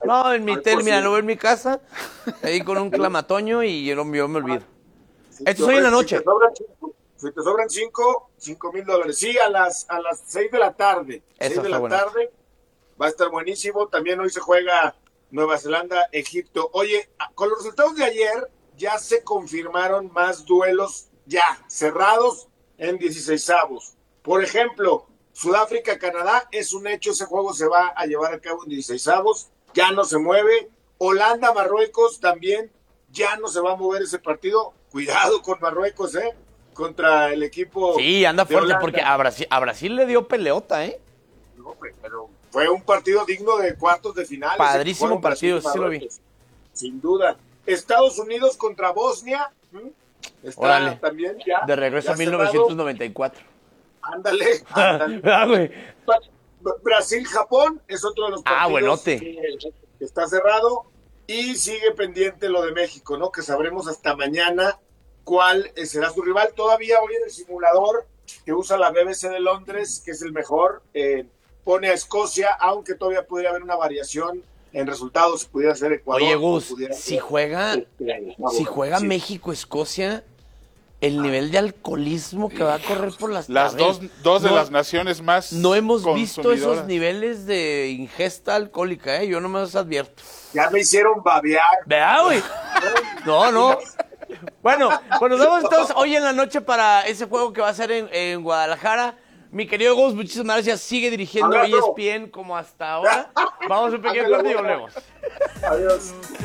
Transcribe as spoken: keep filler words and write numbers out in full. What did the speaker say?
No, en mi Ay, tel, por mira, si- lo veo en mi casa, ahí con un clamatoño y yo, no- yo me olvido. Si Esto te es hoy en la sobran- noche. Si te sobran cinco, si te sobran cinco, cinco mil dólares. Sí, a las, a las seis de la tarde. Eso Seis de está la bueno. tarde. Va a estar buenísimo. También hoy se juega Nueva Zelanda, Egipto. Oye, con los resultados de ayer ya se confirmaron más duelos ya cerrados en dieciseisavos. Por ejemplo, Sudáfrica-Canadá es un hecho. Ese juego se va a llevar a cabo en dieciseisavos. Ya no se mueve. Holanda-Marruecos también ya no se va a mover ese partido. Cuidado con Marruecos, ¿eh? Contra el equipo. Sí, anda de fuerte Holanda. porque a Brasil, a Brasil le dio peleota, ¿eh? No, hombre, pero fue un partido digno de cuartos de final. Padrísimo Fueron Brasil partido, y sí lo vi. Marruecos. Sin duda. Estados Unidos contra Bosnia. ¿m? Está Órale. también ya. De regreso ya a mil novecientos noventa y cuatro. cerrado. Ándale, ándale. Ah, güey. Brasil-Japón es otro de los partidos Ah, buenote. que está cerrado. Y sigue pendiente lo de México, ¿no? Que sabremos hasta mañana cuál será su rival. Todavía hoy en el simulador que usa la B B C de Londres, que es el mejor, eh, pone a Escocia, aunque todavía podría haber una variación en resultados, pudiera ser Ecuador. Oye, o Gus, pudiera si ser, juega, este, si juega sí. México-Escocia, el nivel de alcoholismo que va a correr por las Las tabelas. dos, dos de No- las naciones más No hemos visto esos consumidoras. niveles de ingesta alcohólica, ¿eh? Yo no me los advierto. Ya me hicieron babear. ¿Verdad, güey? No, no. Bueno, pues nos vemos entonces hoy en la noche para ese juego que va a ser en, en Guadalajara. Mi querido Gus, muchísimas gracias. Sigue dirigiendo Abrazo. E S P N como hasta ahora. Vamos a un pequeño corte y volvemos. Adiós.